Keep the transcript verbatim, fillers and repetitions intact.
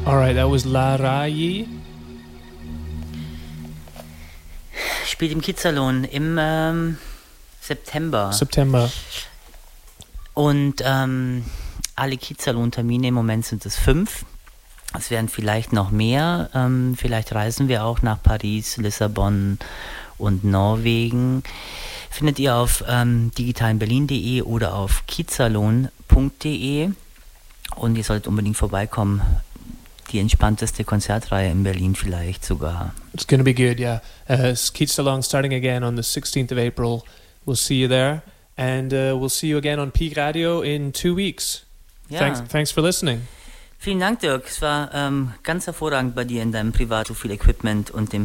All right, that was Larayi. Spielt im Kiezsalon im ähm, September. September. Und ähm, alle Kiezsalon-Termine im Moment sind es fünf. Es werden vielleicht noch mehr. Ähm, vielleicht reisen wir auch nach Paris, Lissabon und Norwegen. Findet ihr auf ähm, digitalberlin punkt de oder auf kiezsalon punkt de. Und ihr solltet unbedingt vorbeikommen. Die entspannteste Konzertreihe in Berlin vielleicht sogar. It's going to be good, yeah. Uh, Kiezsalon starting again on the sixteenth of April. We'll see you there. And uh, we'll see you again on Peak Radio in two weeks. Ja. Thanks, thanks for listening. Vielen Dank, Dirk. Es war ähm, ganz hervorragend bei dir in deinem Privat, so viel Equipment und dem